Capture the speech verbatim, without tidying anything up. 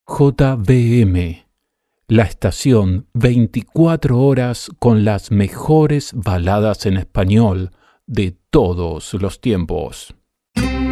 J B M, la estación veinticuatro horas con las mejores baladas en español de todos los tiempos.